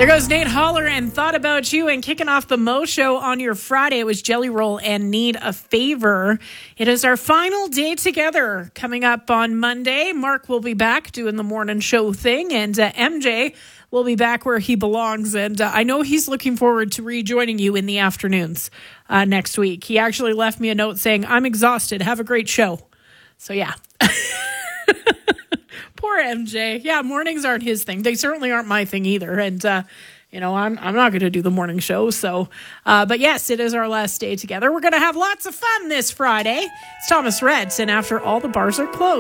There goes Nate Holler and Thought About You, and kicking off the Mo Show on your Friday, it was Jelly Roll and Need a Favor. It is our final day together. Coming up on Monday, Mark will be back doing the morning show thing, and MJ will be back where he belongs. And I know he's looking forward to rejoining you in the afternoons next week. He actually left me a note saying, "I'm exhausted. Have a great show." So yeah. Poor MJ. Yeah, mornings aren't his thing. They certainly aren't my thing either. And, I'm not going to do the morning show. So, but yes, it is our last day together. We're going to have lots of fun this Friday. It's Thomas Reds, and after all the bars are closed.